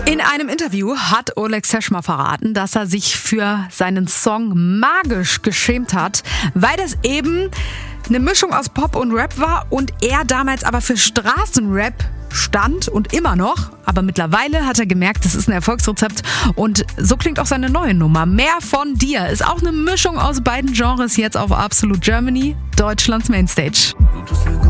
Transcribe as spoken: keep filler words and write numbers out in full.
In einem Interview hat Oleg Seschma verraten, dass er sich für seinen Song Magisch geschämt hat, weil das eben eine Mischung aus Pop und Rap war und er damals aber für Straßenrap stand und immer noch. Aber mittlerweile hat er gemerkt, das ist ein Erfolgsrezept und so klingt auch seine neue Nummer. Mehr von dir ist auch eine Mischung aus beiden Genres jetzt auf Absolute Germany, Deutschlands Mainstage.